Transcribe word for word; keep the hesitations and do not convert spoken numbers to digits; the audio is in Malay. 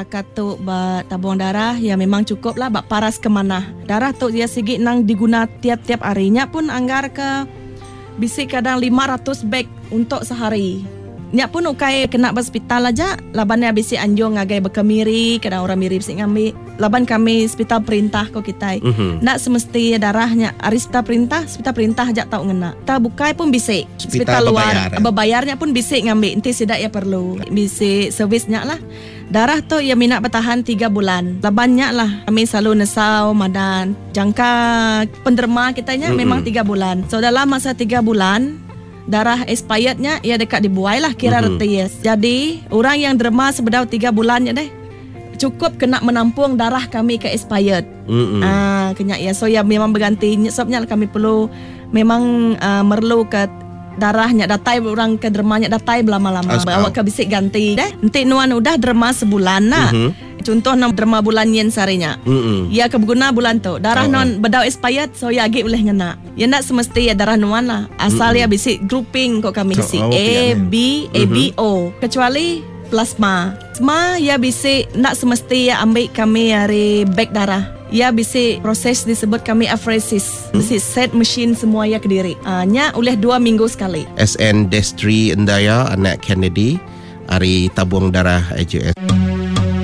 Katuk ba tabung darah ya memang cukup lah bak paras ke mana. Darah tu dia sigi nang diguna tiap-tiap harinya pun anggar ke bisik kadang lima ratus beg untuk sehari. Nya pun ukai kena hospital aja, labannya bisi anjung ngagai berkemiri, kadang orang mirip sing ngambil. Laban kami hospital perintah kok kita. Mm-hmm. Nak semesti darahnya arista perintah, hospital perintah aja tahu ngena. Ta bukai pun bisik. Hospital luar, bebayarnya pun bisik ngambil. Enti sidak ya perlu. Bisik servisnya lah. Darah tu ya minat bertahan tiga bulan. Labannya lah kami selalu nesau madan. Jangka penderma kitanya mm-hmm. memang tiga bulan. So dalam masa tiga bulan darah expirednya ia dekat dibuai lah kira mm-hmm. reties. Jadi orang yang derma sebedau tiga bulannya deh cukup kena menampung darah kami ke expired. Mm-hmm. Ah, kenyak ya. So ya memang berganti. Sebabnya kami perlu memang uh, merlu ke darahnya datai orang ke dermanya datai berlama-lama. Bawa ke bisik ganti deh. Nanti nuan udah derma sebulan nah. Mm-hmm. Contoh nam derma bulan yen sarinya. Mm-hmm. Ya kebeguna bulan tu. Darah oh, non bedau expired so ya agi boleh ngena. Ya nak semesti ya darah nuan lah. Asal mm-hmm. ya bisik grouping kok kami bisik. So, oh, A, B, A, B, O. Kecuali plasma. Plasma ya bisik nak semesti ya ambil kami hari beg darah. Ya bisik proses disebut kami apheresis. Hmm? Bisik set mesin semua ya kediri. Uh, nya oleh dua minggu sekali. S N Destri Endaya, anak Kennedy, hari tabung darah A J S.